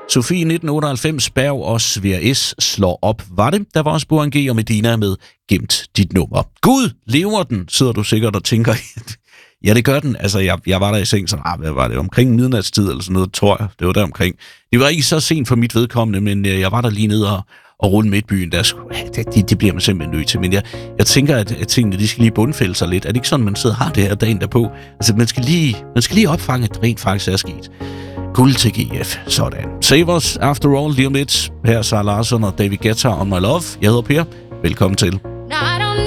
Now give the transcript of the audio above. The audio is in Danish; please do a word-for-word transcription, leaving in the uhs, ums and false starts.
Sofie nitten otteoghalvfems, Berg og Svær S slår op. Var det? Der var også Burhan G og Medina med Gemt dit nummer. Gud, lever den, sidder du sikkert og tænker. Ja, det gør den. Altså, jeg, jeg var der i seng, så ah, hvad var det? Omkring midnatstid eller sådan noget, tror jeg. Det var der omkring. Det var ikke så sent for mit vedkommende, men jeg var der lige nede og, og rundt Midtbyen. Der skulle, det, det bliver man simpelthen nødt til. Men jeg, jeg tænker, at, at tingene de skal lige bundfælde sig lidt. Er det ikke sådan, man sidder og har det her dagen derpå? Altså, man skal lige, man skal lige opfange, at det rent faktisk er sket. Guld til G F. Sådan. Save us after all lige om lidt. Her er Sara Larsson og David Guetta on My Love. Jeg hedder Per. Velkommen til.